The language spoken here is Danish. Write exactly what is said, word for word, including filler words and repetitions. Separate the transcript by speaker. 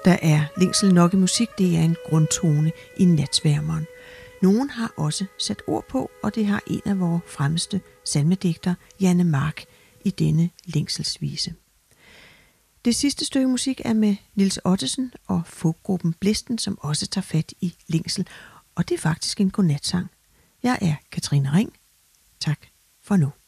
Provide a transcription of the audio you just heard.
Speaker 1: Der er længsel nok i musik, det er en grundtone i natsværmeren. Nogen har også sat ord på, og det har en af vores fremmeste salmedigter, Janne Mark, i denne længselsvise. Det sidste stykke musik er med Nils Ottesen og folkgruppen Blisten, som også tager fat i længsel, og det er faktisk en godnatsang. Jeg er Katrine Ring. Tak for nu.